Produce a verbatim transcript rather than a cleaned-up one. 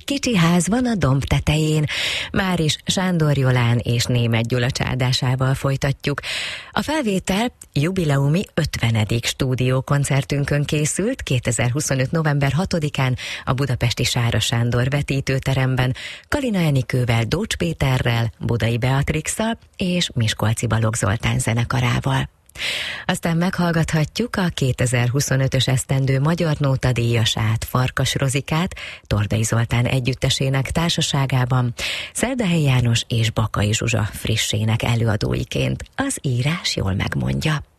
kicsi ház van a domb tetején. Máris Sándor Jolán és Németh Gyula csádásával folytatjuk. A felvétel jubileumi ötvenedik stúdiókoncertünkön készült kétezer-huszonöt. november hatodikán a budapesti Sára Sándor vetítőteremben, Kalina Enikővel, Dócs Péterrel, Budai Beatrixszal és Miskolci Balogh Zoltán zenekarával. Aztán meghallgathatjuk a kétezer-huszonötös esztendő Magyar Nóta díjasát, Farkas Rozikát, Tordai Zoltán együttesének társaságában, Szerdahelyi János és Bakai Zsuzsa frissének előadóiként. Az írás jól megmondja.